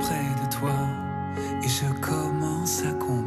près de toi et je commence à comprendre.